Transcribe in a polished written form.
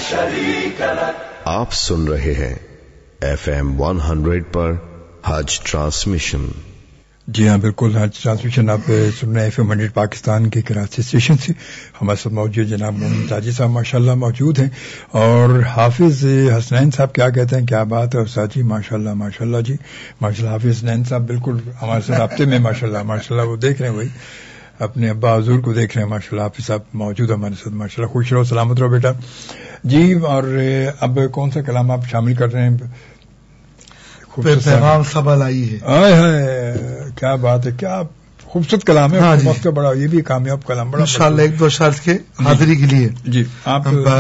आप सुन रहे हैं FM 100 पर हज ट्रांसमिशन। जी हाँ, बिल्कुल हज ट्रांसमिशन आप सुन रहे हैं FM 100 पाकिस्तान के कराची स्टेशन से। हमारे साथ मौजूद जनाब मोहम्मद ताजी साहब माशाल्लाह मौजूद हैं, और हाफिज हसनैन साहब क्या कहते हैं, क्या बात है उस्ताद जी, माशाल्लाह माशाल्लाह जी माशाल्लाह। हाफिज हसनैन साहब बिल्कुल हमारे साथ राब्ते में माशाल्लाह माशाल्लाह, वो देख रहे हैं वही अपने अब्बा हुजूर को देख रहे हैं माशाल्लाह। हाफिज साहब मौजूद हमारे साथ माशाल्लाह। खुश रहो, सलामत रहो बेटा जी। और अब कौन सा कलाम आप शामिल कर रहे हैं? पैगाम सबल आई है। क्या बात है, क्या खूबसूरत कलाम है। हाँ, वक्त का बड़ा, ये भी कामयाब कलाम, बड़ा इंशाअल्लाह एक दो शर्त के हाजिरी के लिए जी आप